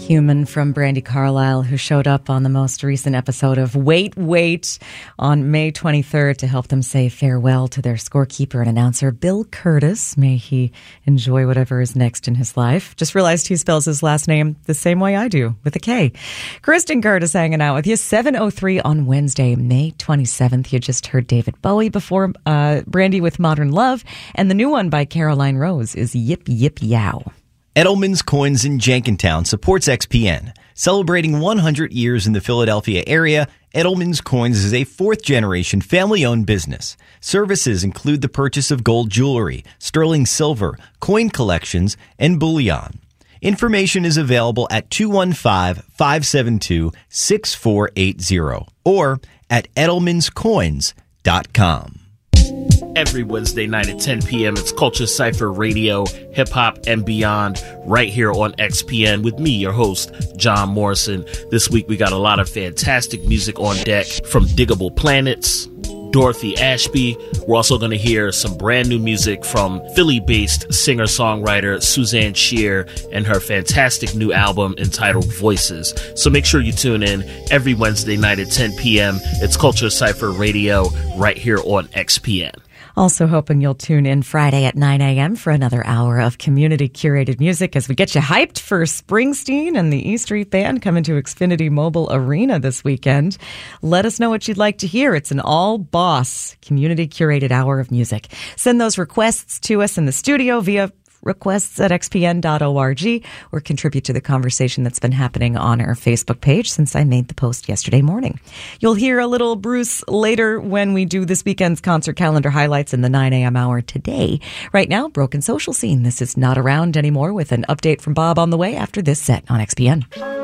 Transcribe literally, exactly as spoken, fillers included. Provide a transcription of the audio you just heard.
Human from Brandi Carlile, who showed up on the most recent episode of Wait, Wait on May twenty-third to help them say farewell to their scorekeeper and announcer, Bill Curtis. May he enjoy whatever is next in his life. Just realized he spells his last name the same way I do, with a K. Kristen Curtis hanging out with you, seven oh three on Wednesday, May twenty-seventh. You just heard David Bowie before uh, Brandi with Modern Love, and the new one by Caroline Rose is Yip Yip Yow. Edelman's Coins in Jenkintown supports X P N. Celebrating one hundred years in the Philadelphia area, Edelman's Coins is a fourth-generation family-owned business. Services include the purchase of gold jewelry, sterling silver, coin collections, and bullion. Information is available at two one five, five seven two, six four eight zero or at edelmans coins dot com. Every Wednesday night at ten p.m. it's Culture Cypher Radio, hip hop and beyond, right here on X P N with me, your host, John Morrison. This week we got a lot of fantastic music on deck from Diggable Planets, Dorothy Ashby. We're also going to hear some brand new music from Philly-based singer-songwriter Suzanne Shear and her fantastic new album entitled Voices. So make sure you tune in every Wednesday night at ten p.m. It's Culture Cypher Radio right here on X P N. Also hoping you'll tune in Friday at nine a.m. for another hour of community-curated music as we get you hyped for Springsteen and the E Street Band coming to Xfinity Mobile Arena this weekend. Let us know what you'd like to hear. It's an all-boss community-curated hour of music. Send those requests to us in the studio via requests at x p n dot org or contribute to the conversation that's been happening on our Facebook page since I made the post yesterday morning. You'll hear a little Bruce later when we do this weekend's concert calendar highlights in the nine a.m. hour today. Right now, Broken Social Scene. This is Not Around Anymore with an update from Bob on the way after this set on X P N.